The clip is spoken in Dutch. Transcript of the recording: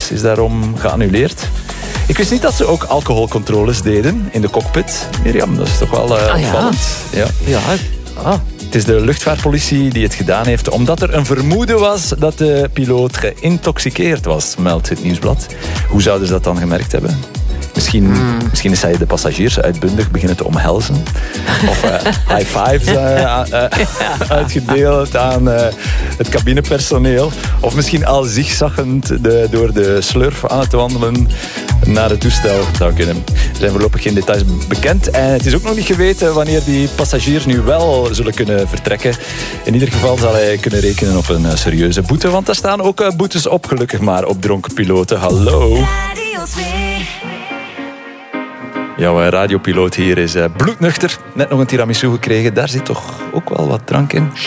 reis is daarom geannuleerd. Ik wist niet dat ze ook alcoholcontroles deden in de cockpit. Mirjam, dat is toch wel opvallend. Ja. Het is de luchtvaartpolitie die het gedaan heeft, omdat er een vermoeden was dat de piloot geïntoxiceerd was, meldt het Nieuwsblad. Hoe zouden ze dat dan gemerkt hebben? Misschien is hij de passagiers uitbundig beginnen te omhelzen. Of high fives uitgedeeld aan het cabinepersoneel. Of misschien al zigzaggend door de slurf aan het wandelen naar het toestel. Zou kunnen. Er zijn voorlopig geen details bekend. En het is ook nog niet geweten wanneer die passagiers nu wel zullen kunnen vertrekken. In ieder geval zal hij kunnen rekenen op een serieuze boete. Want daar staan ook boetes op, gelukkig maar, op dronken piloten. Hallo. Jouw radiopiloot hier is bloednuchter. Net nog een tiramisu gekregen. Daar zit toch ook wel wat drank in.